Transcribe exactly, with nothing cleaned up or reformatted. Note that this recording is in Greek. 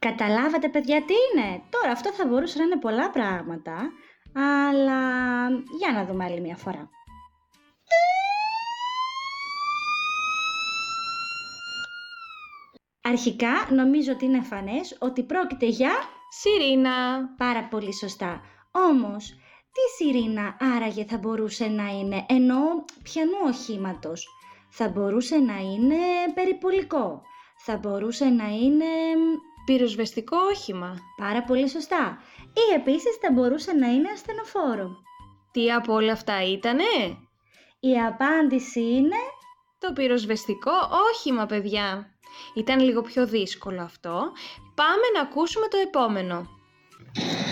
Καταλάβατε, παιδιά, τι είναι? Τώρα αυτό θα μπορούσε να είναι πολλά πράγματα, αλλά για να δούμε άλλη μια φορά. Αρχικά νομίζω ότι είναι φανές ότι πρόκειται για... Σιρήνα. Πάρα πολύ σωστά. Όμως, τι σιρήνα άραγε θα μπορούσε να είναι, ενώ ποιανού οχήματος? Θα μπορούσε να είναι περιπολικό, θα μπορούσε να είναι... Πυροσβεστικό όχημα. Πάρα πολύ σωστά. Ή επίσης θα μπορούσε να είναι ασθενοφόρο. Τι από όλα αυτά ήτανε? Η απάντηση είναι... Το πυροσβεστικό όχημα, παιδιά. Ήταν λίγο πιο δύσκολο αυτό. Πάμε να ακούσουμε το επόμενο.